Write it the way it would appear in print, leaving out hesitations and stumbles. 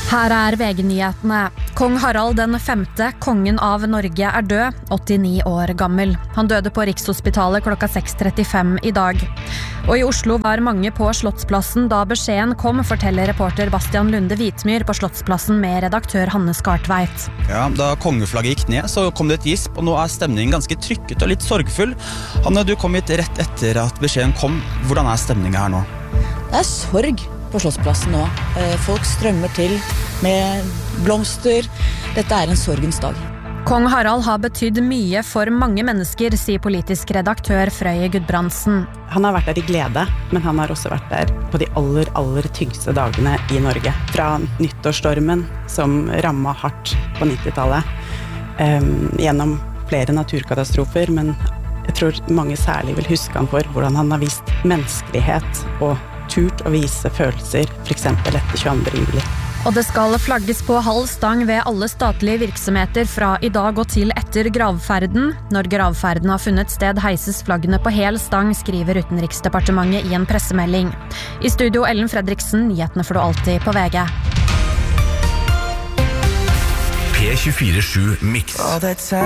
Her VG-nyhetene. Kong Harald den 5., kongen av Norge, død, 89 år gammel. Han døde på Rikshospitalet klokka 6:35 i dag. Og i Oslo var mange på Slottsplassen da beskjeden kom, forteller reporter Bastian Lunde Vitmyr på Slottsplassen med redaktør Hanne Skartveit. Ja, da kongeflagget gikk ned, så kom det et gisp, og nå stemningen ganske trykket og litt sorgfull. Hanne, du kom hit rett etter at beskjeden kom. Hvordan stemningen her nå? Det sorg på Slottsplassen nå. Folk strømmer til med blomster. Dette en sorgens dag. Kong Harald har betydd mye for mange mennesker, sier politisk redaktør Frøye Gudbrandsen. Han har vært der i glede, men han har også vært der på de aller tyngste dagene i Norge. Fra nyttårsstormen som rammet hardt på 90-tallet, gjennom flere naturkatastrofer, men jeg tror mange særlig vil huske han for hvordan han har vist menneskelighet og turt å vise følelser, for eksempel etter 22. juli. Og det skal flagges på halv stang ved alle statlige virksomheter fra i dag og til etter gravferden. Når gravferden har funnet sted, heises flaggene på hel stang, skriver Utenriksdepartementet i en pressemelding. I studio Ellen Fredriksen, nyhetene får du alltid på VG. P24/7 Mix.